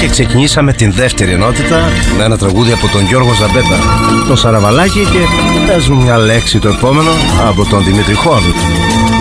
και ξεκινήσαμε την δεύτερη ενότητα με ένα τραγούδι από τον Γιώργο Ζαμπέτα, τον Σαραβαλάκη, και πες μου μια λέξη το επόμενο από τον Δημήτρη Χόρν.